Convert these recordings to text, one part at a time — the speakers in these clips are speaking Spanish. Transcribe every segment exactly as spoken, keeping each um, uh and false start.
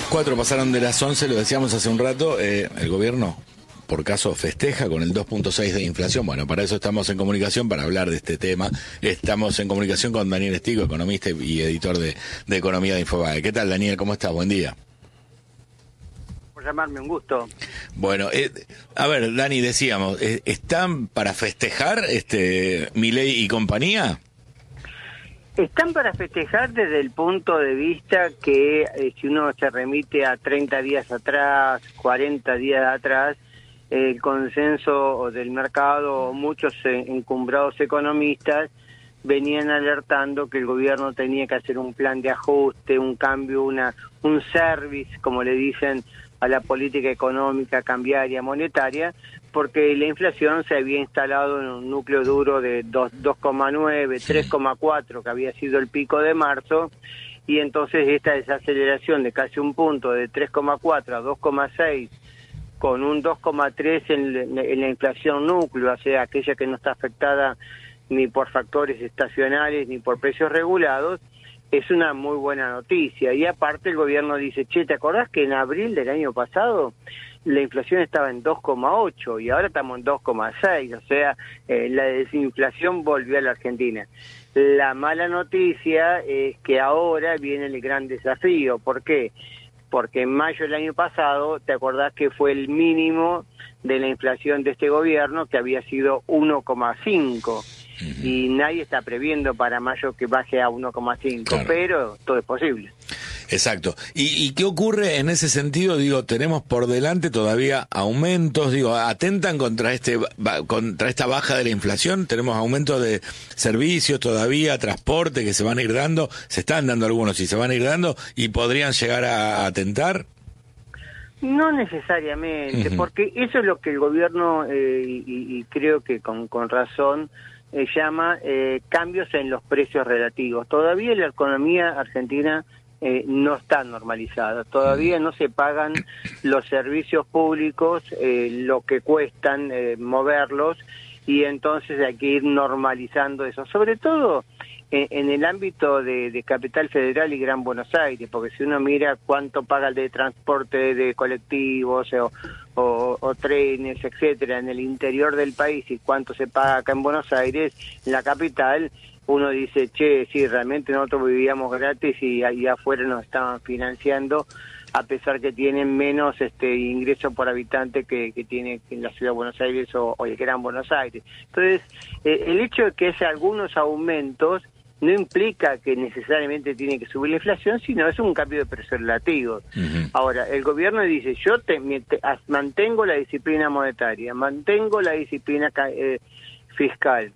Cuatro pasaron de las once, lo decíamos hace un rato, eh, el gobierno, por caso, festeja con el dos punto seis de inflación. Bueno, para eso estamos en comunicación, para hablar de este tema. Estamos en comunicación con Daniel Estigo, economista y editor de, de Economía de Infobae. ¿Qué tal, Daniel? ¿Cómo estás? Buen día. Por llamarme, un gusto. Bueno, eh, a ver, Dani, decíamos, eh, ¿están para festejar este Milei y compañía? Están para festejar desde el punto de vista que eh, si uno se remite a treinta días atrás, cuarenta días atrás, eh, el consenso del mercado, muchos eh, encumbrados economistas venían alertando que el gobierno tenía que hacer un plan de ajuste, un cambio, una un service, como le dicen, a la política económica, cambiaria, monetaria, porque la inflación se había instalado en un núcleo duro de dos coma nueve, tres coma cuatro, que había sido el pico de marzo, y entonces esta desaceleración de casi un punto, de tres coma cuatro a dos coma seis, con un dos coma tres en, en la inflación núcleo, o sea, aquella que no está afectada ni por factores estacionales ni por precios regulados, es una muy buena noticia. Y aparte el gobierno dice, che, ¿te acordás que en abril del año pasado la inflación estaba en dos coma ocho y ahora estamos en dos coma seis? O sea, eh, la desinflación volvió a la Argentina. La mala noticia es que ahora viene el gran desafío. ¿Por qué? Porque en mayo del año pasado, ¿te acordás que fue el mínimo de la inflación de este gobierno, que había sido uno coma cinco? Y nadie está previendo para mayo que baje a uno coma cinco, claro. Pero todo es posible. Exacto. ¿Y, ¿Y qué ocurre en ese sentido? Digo, tenemos por delante todavía aumentos, digo, atentan contra este contra esta baja de la inflación, tenemos aumentos de servicios todavía, transporte que se van a ir dando, se están dando algunos y se van a ir dando y podrían llegar a, a atentar. No necesariamente, uh-huh. Porque eso es lo que el gobierno, eh, y, y creo que con, con razón, eh, llama eh, cambios en los precios relativos. Todavía la economía argentina eh, no está normalizada, todavía no se pagan los servicios públicos, eh, lo que cuestan eh, moverlos, y entonces hay que ir normalizando eso, sobre todo en, en el ámbito de, de Capital Federal y Gran Buenos Aires, porque si uno mira cuánto paga el de transporte de colectivos o, o, o trenes, etcétera, en el interior del país y cuánto se paga acá en Buenos Aires, en la capital, uno dice, che, sí, realmente nosotros vivíamos gratis y allá afuera nos estaban financiando, a pesar que tienen menos este ingreso por habitante que, que tiene en la ciudad de Buenos Aires o, o el Gran Buenos Aires. Entonces, eh, el hecho de que haya algunos aumentos no implica que necesariamente tiene que subir la inflación, sino es un cambio de precios relativos. Uh-huh. Ahora, el gobierno dice, yo te, te, mantengo la disciplina monetaria, mantengo la disciplina eh, fiscal.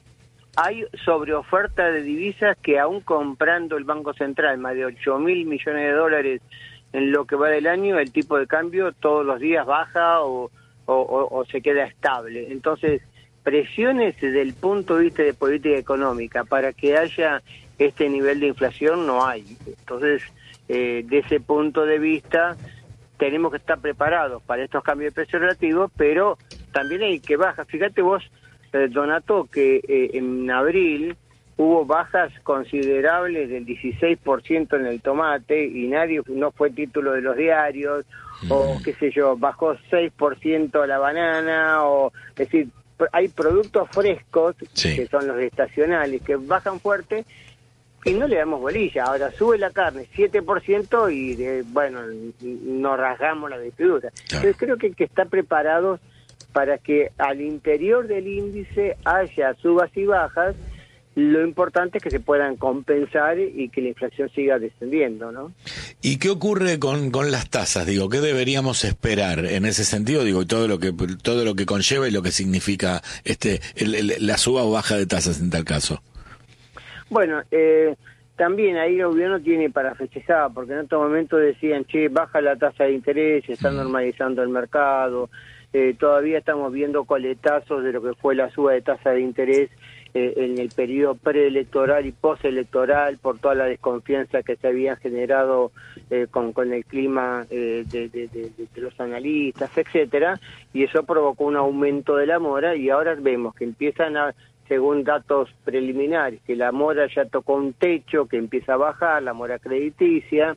Hay sobreoferta de divisas que aún comprando el Banco Central más de ocho mil millones de dólares en lo que va del año, el tipo de cambio todos los días baja o, o, o, o se queda estable. Entonces, presiones desde el punto de vista de política económica para que haya este nivel de inflación no hay. Entonces, eh, de ese punto de vista, tenemos que estar preparados para estos cambios de precios relativos, pero también hay que bajar. Fíjate vos, eh, Donato, que eh, en abril hubo bajas considerables del dieciséis por ciento en el tomate y nadie, no fue título de los diarios, mm. o qué sé yo, bajó seis por ciento la banana, o es decir, hay productos frescos, sí, que son los estacionales, que bajan fuerte y no le damos bolilla. Ahora sube la carne siete por ciento y, de, bueno, nos rasgamos la vestidura. Claro. Entonces creo que hay que estar preparados para que al interior del índice haya subas y bajas. Lo importante es que se puedan compensar y que la inflación siga descendiendo, ¿no? ¿Y qué ocurre con, con las tasas? Digo, ¿qué deberíamos esperar en ese sentido? Digo, todo lo que todo lo que conlleva y lo que significa este el, el, la suba o baja de tasas en tal caso. Bueno, eh, también ahí el gobierno tiene para festejar, porque en otro momento decían, che, baja la tasa de interés, se está mm. normalizando el mercado, eh, todavía estamos viendo coletazos de lo que fue la suba de tasa de interés Eh, en el periodo preelectoral y postelectoral por toda la desconfianza que se había generado eh, con, con el clima eh, de, de, de, de los analistas, etcétera, y eso provocó un aumento de la mora y ahora vemos que empiezan a, según datos preliminares, que la mora ya tocó un techo, que empieza a bajar, la mora crediticia,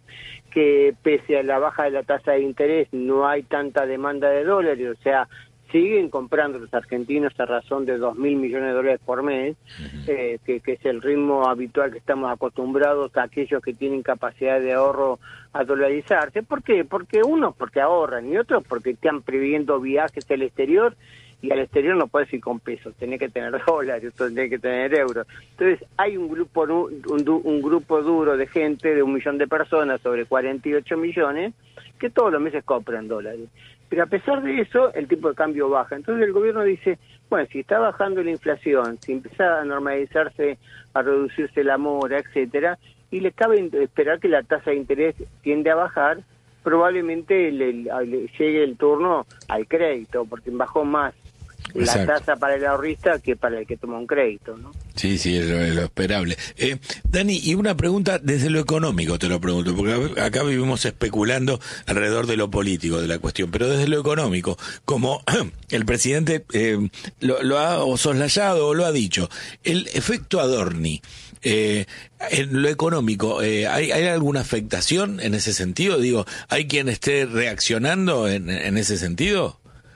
que pese a la baja de la tasa de interés no hay tanta demanda de dólares, o sea, siguen comprando los argentinos a razón de dos mil millones de dólares por mes, uh-huh. eh, que, que es el ritmo habitual que estamos acostumbrados a aquellos que tienen capacidad de ahorro a dolarizarse. ¿Por qué? Porque unos porque ahorran y otros porque están previendo viajes al exterior, y al exterior no puedes ir con pesos, tenés que tener dólares, tenés que tener euros. Entonces hay un grupo un, un grupo duro de gente, de un millón de personas, sobre cuarenta y ocho millones, que todos los meses compran dólares. Pero a pesar de eso, el tipo de cambio baja. Entonces el gobierno dice, bueno, si está bajando la inflación, si empieza a normalizarse, a reducirse la mora, etcétera, y le cabe esperar que la tasa de interés tiende a bajar, probablemente le, le llegue el turno al crédito, porque bajó más Exacto. la tasa para el ahorrista que para el que toma un crédito, ¿no? Sí, sí, es lo, es lo esperable. Eh, Dani, y una pregunta desde lo económico te lo pregunto, porque acá vivimos especulando alrededor de lo político de la cuestión, pero desde lo económico, como el presidente eh, lo, lo ha o soslayado o lo ha dicho, el efecto Adorni, eh, en lo económico, eh, ¿hay, ¿hay alguna afectación en ese sentido? Digo, ¿hay quien esté reaccionando en, en ese sentido?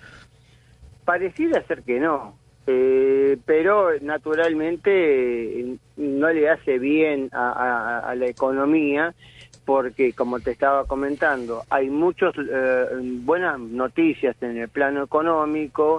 Pareciera ser que no, eh, pero naturalmente eh, no le hace bien a, a, a la economía, porque como te estaba comentando, hay muchas eh, buenas noticias en el plano económico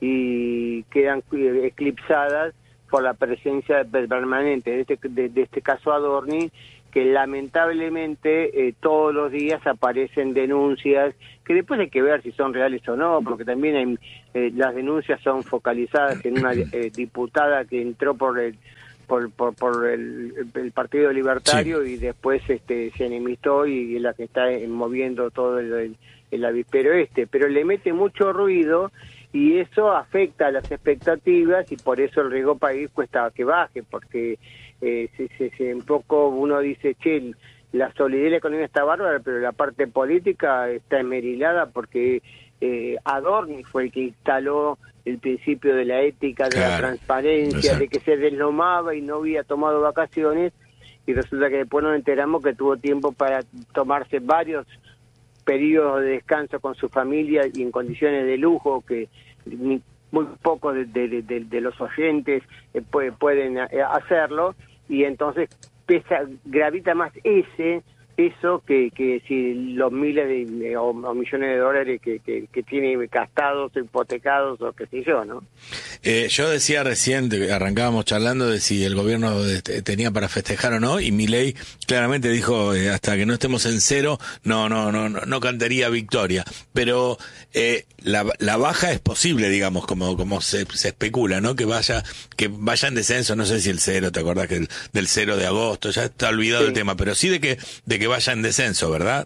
y quedan eclipsadas por la presencia permanente de este, de, de este caso Adorni, que lamentablemente eh, todos los días aparecen denuncias que después hay que ver si son reales o no, porque también hay, eh, las denuncias son focalizadas en una eh, diputada que entró por el por por, por el, el Partido Libertario, sí. y después este se enemistó y es la que está moviendo todo el, el, el avispero este, pero le mete mucho ruido y eso afecta a las expectativas y por eso el riesgo país cuesta que baje, porque eh, se, se, se, un poco uno dice, che, la solidez de la economía está bárbara, pero la parte política está esmerilada porque eh, Adorni fue el que instaló el principio de la ética, de claro, la transparencia, exacto. de que se deslomaba y no había tomado vacaciones, y resulta que después nos enteramos que tuvo tiempo para tomarse varios periodos de descanso con su familia y en condiciones de lujo que ni, muy pocos de, de, de, de los oyentes eh, puede, pueden eh, hacerlo, y entonces pesa, gravita más ese eso que, que si los miles de, o, o millones de dólares que, que, que tiene gastados, hipotecados o qué sé yo, ¿no? Eh, yo decía recién, arrancábamos charlando de si el gobierno tenía para festejar o no, y Milei claramente dijo, eh, hasta que no estemos en cero, no no no no, no cantaría victoria, pero eh, la, la baja es posible, digamos, como como se, se especula, ¿no? Que vaya que vaya en descenso, no sé si el cero, ¿te acordás que el, del cero de agosto? Ya está olvidado sí. el tema, pero sí de que de que vaya en descenso, ¿verdad?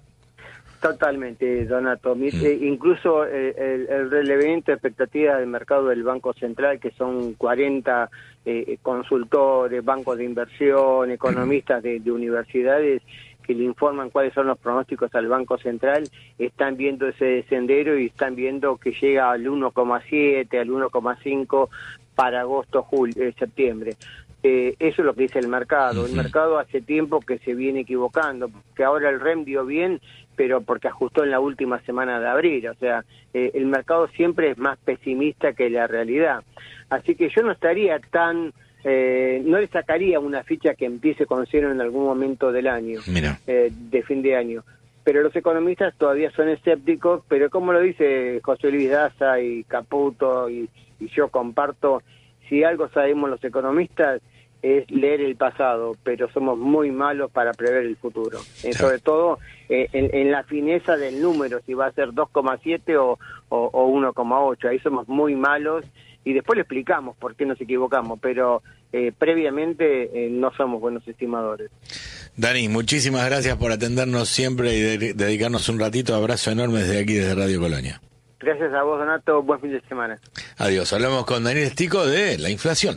Totalmente, Donato. Mm. Eh, incluso eh, el, el relevamiento de expectativas del mercado del Banco Central, que son cuarenta eh, consultores, bancos de inversión, economistas de, de universidades que le informan cuáles son los pronósticos al Banco Central, están viendo ese sendero y están viendo que llega al uno coma siete, al uno coma cinco para agosto, julio, eh, septiembre. Eh, eso es lo que dice el mercado. Uh-huh. El mercado hace tiempo que se viene equivocando, que ahora el R E M dio bien, pero porque ajustó en la última semana de abril. O sea, eh, el mercado siempre es más pesimista que la realidad. Así que yo no estaría tan... Eh, no le sacaría una ficha que empiece con cero en algún momento del año, eh, de fin de año. Pero los economistas todavía son escépticos, pero como lo dice José Luis Daza y Caputo, y, y yo comparto, si algo sabemos los economistas es leer el pasado, pero somos muy malos para prever el futuro. Eh, sobre todo eh, en, en la fineza del número, si va a ser dos coma siete o, o, o uno coma ocho, ahí somos muy malos, y después le explicamos por qué nos equivocamos, pero eh, previamente eh, no somos buenos estimadores. Dani, muchísimas gracias por atendernos siempre y de- dedicarnos un ratito. Abrazo enorme desde aquí, desde Radio Colonia. Gracias a vos, Donato, buen fin de semana. Adiós, hablamos con Daniel Estico de la inflación.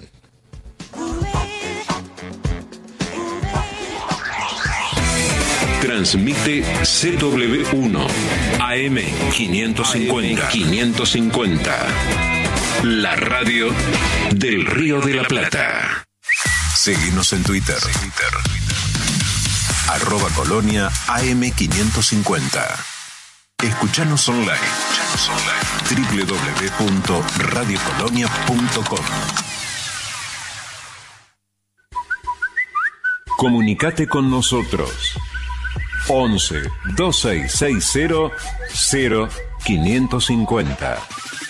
Transmite C W uno A M quinientos cincuenta. quinientos cincuenta. La radio del Río de la Plata. Seguinos en Twitter. arroba Colonia A M quinientos cincuenta. Escuchanos online. Escuchanos online. doble u doble u doble u punto radio colonia punto com. Comunicate con nosotros. once, dos seis seis cero, cero quinientos cincuenta.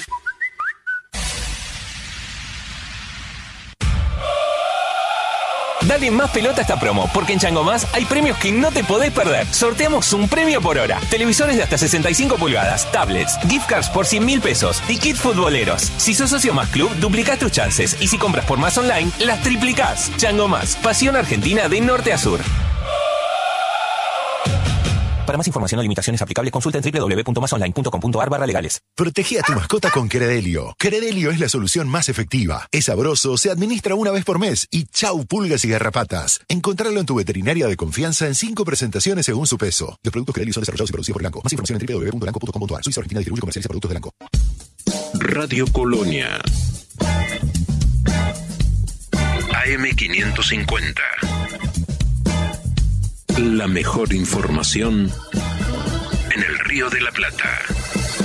Dale más pelota a esta promo, porque en Chango Más hay premios que no te podés perder. Sorteamos un premio por hora. Televisores de hasta sesenta y cinco pulgadas, tablets, gift cards por cien mil pesos y kit futboleros. Si sos socio Más Club, duplicás tus chances. Y si compras por Más Online, las triplicás. Chango Más, pasión argentina de norte a sur. Para más información o limitaciones aplicables, consulta en doble u doble u doble u punto más online punto com punto a r barra legales. Protege a tu mascota con Credelio. Credelio es la solución más efectiva. Es sabroso, se administra una vez por mes y chau pulgas y garrapatas. Encontrarlo en tu veterinaria de confianza en cinco presentaciones según su peso. Los productos Credelio son desarrollados y producidos por Elanco. Más información en doble u doble u doble u punto elanco punto com punto a r. Suiza Argentina distribuye y comercializa productos de Elanco. Radio Colonia A M quinientos cincuenta. La mejor información en el Río de la Plata.